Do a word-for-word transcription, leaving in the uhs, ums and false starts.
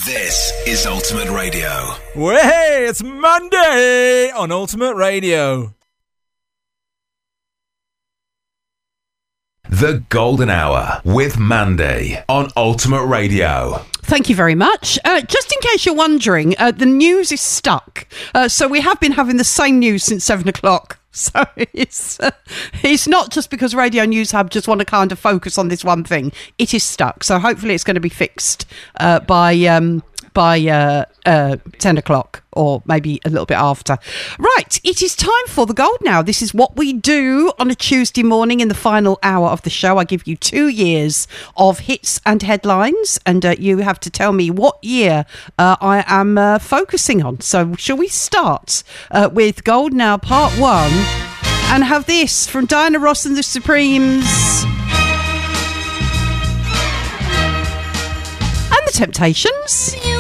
This is Ultimate Radio. Well, hey, it's Monday on Ultimate Radio. The Golden Hour with Mandy on Ultimate Radio. Thank you very much. Uh, just in case you're wondering, uh, the news is stuck. Uh, so we have been having the same news since seven o'clock. So it's uh, it's not just because Radio News Hub just want to kind of focus on this one thing. It is stuck. So hopefully it's going to be fixed uh, by um, by uh, uh, ten o'clock or maybe a little bit after. Right, it is time for the gold now. This is what we do on a Tuesday morning in the final hour of the show. I give you two years of hits and headlines, and uh, you have to tell me what year uh, I am uh, focusing on. So shall we start uh, with Gold Now Part one and have this from Diana Ross and the Supremes and the Temptations. You